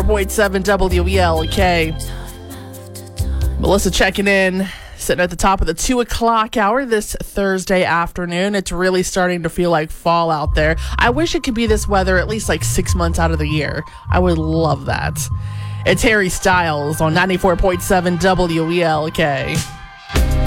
94.7 WELK. Melissa checking in, sitting at the top of the 2 o'clock hour this Thursday afternoon. It's really starting to feel like fall out there. I wish it could be this weather at least like 6 months out of the year. I would love that. It's Harry Styles on 94.7 WELK.